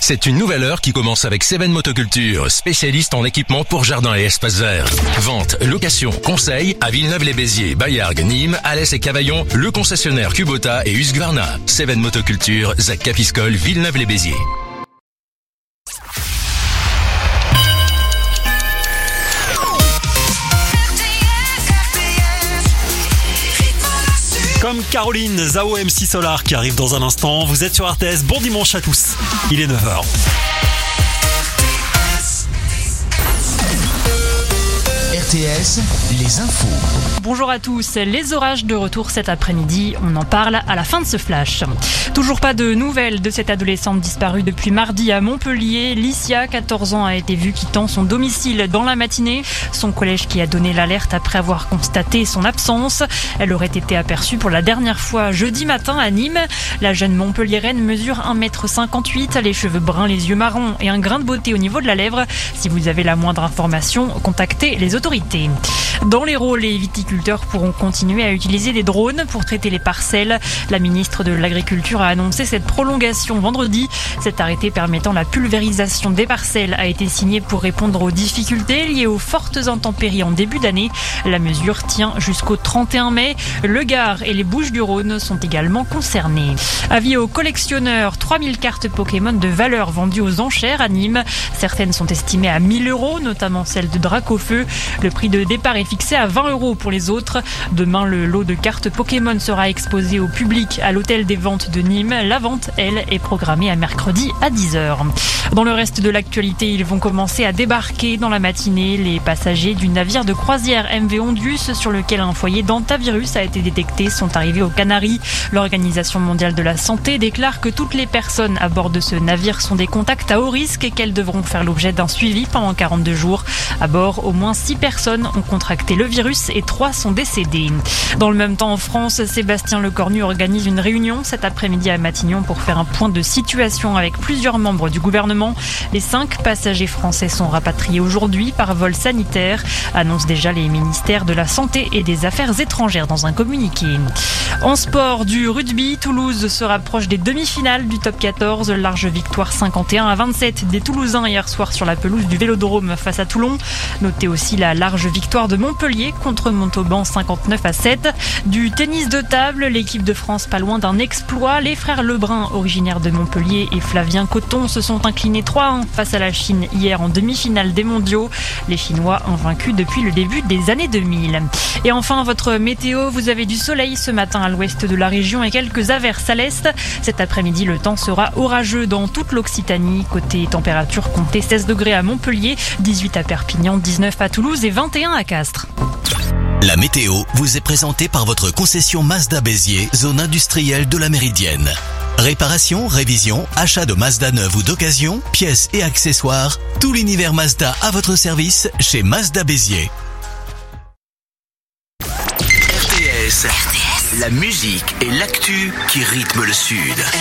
C'est une nouvelle heure qui commence avec Seven Motoculture, spécialiste en équipement pour jardin et espaces verts. Vente, location, conseil à Villeneuve-les-Béziers, Bayargues, Nîmes, Alès et Cavaillon, le concessionnaire Kubota et Husqvarna. Seven Motoculture, Zac Capiscol, Villeneuve-les-Béziers. Comme Caroline, Zao MC Solar qui arrive dans un instant. Vous êtes sur RTS, bon dimanche à tous. Il est 9h. RTS, les infos. Bonjour à tous, les orages de retour cet après-midi, on en parle à la fin de ce flash. Toujours pas de nouvelles de cette adolescente disparue depuis mardi à Montpellier. Licia, 14 ans, a été vue quittant son domicile dans la matinée. Son collège qui a donné l'alerte après avoir constaté son absence. Elle aurait été aperçue pour la dernière fois jeudi matin à Nîmes. La jeune Montpelliéraine mesure 1,58 m, les cheveux bruns, les yeux marrons et un grain de beauté au niveau de la lèvre. Si vous avez la moindre information, contactez les autorités. Dans l'Hérault, les viticulteurs pourront continuer à utiliser des drones pour traiter les parcelles. La ministre de l'Agriculture a annoncé cette prolongation vendredi. Cet arrêté permettant la pulvérisation des parcelles a été signé pour répondre aux difficultés liées aux fortes intempéries en début d'année. La mesure tient jusqu'au 31 mai. Le Gard et les Bouches-du-Rhône sont également concernés. Avis aux collectionneurs, 3000 cartes Pokémon de valeur vendues aux enchères à Nîmes. Certaines sont estimées à 1000 €, notamment celle de Dracofeu. Le prix de départ est fixé à 20 € pour les autres. Demain, le lot de cartes Pokémon sera exposé au public à l'hôtel des ventes de Nîmes. La vente, elle, est programmée à mercredi à 10h. Dans le reste de l'actualité, ils vont commencer à débarquer dans la matinée. Les passagers du navire de croisière MV Ondius, sur lequel un foyer d'hantavirus a été détecté, sont arrivés aux Canaries. L'Organisation mondiale de la santé déclare que toutes les personnes à bord de ce navire sont des contacts à haut risque et qu'elles devront faire l'objet d'un suivi pendant 42 jours. À bord, au moins 6 personnes ont contracté le virus et 3 sont décédés. Dans le même temps, en France, Sébastien Lecornu organise une réunion cet après-midi à Matignon pour faire un point de situation avec plusieurs membres du gouvernement. Les 5 passagers français sont rapatriés aujourd'hui par vol sanitaire, annoncent déjà les ministères de la Santé et des Affaires étrangères dans un communiqué. En sport, du rugby, Toulouse se rapproche des demi-finales du top 14. Large victoire 51-27 des Toulousains hier soir sur la pelouse du Vélodrome face à Toulon. Notez aussi la large victoire de Montpellier contre Montauban 59-7. Du tennis de table, l'équipe de France pas loin d'un exploit. Les frères Lebrun, originaires de Montpellier, et Flavien Coton se sont inclinés 3-1 face à la Chine hier en demi-finale des mondiaux. Les Chinois invaincus depuis le début des années 2000. Et enfin, votre météo, vous avez du soleil ce matin à l'ouest de la région et quelques averses à l'est. Cet après-midi, le temps sera orageux dans toute l'Occitanie. Côté température, comptez 16 degrés à Montpellier, 18 à Perpignan, 19 à Toulouse et 21 à Castres. La météo vous est présentée par votre concession Mazda Béziers, zone industrielle de la Méridienne. Réparation, révision, achat de Mazda neuve ou d'occasion, pièces et accessoires, tout l'univers Mazda à votre service chez Mazda Béziers. RTS, la musique et l'actu qui rythment le Sud.